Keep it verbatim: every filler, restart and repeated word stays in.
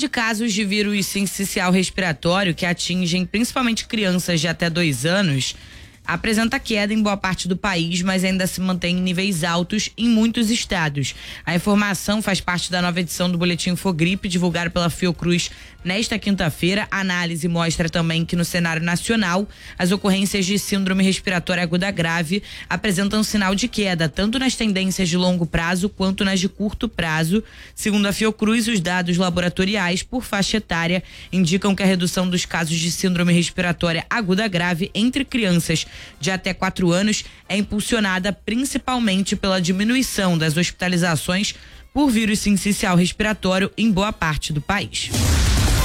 de casos de vírus sincicial respiratório, que atingem principalmente crianças de até dois anos, apresenta queda em boa parte do país, mas ainda se mantém em níveis altos em muitos estados. A informação faz parte da nova edição do Boletim Infogripe, divulgado pela Fiocruz nesta quinta-feira. A análise mostra também que no cenário nacional, as ocorrências de síndrome respiratória aguda grave apresentam sinal de queda, tanto nas tendências de longo prazo quanto nas de curto prazo. Segundo a Fiocruz, os dados laboratoriais por faixa etária indicam que a redução dos casos de síndrome respiratória aguda grave entre crianças de até quatro anos é impulsionada principalmente pela diminuição das hospitalizações por vírus sincicial respiratório em boa parte do país.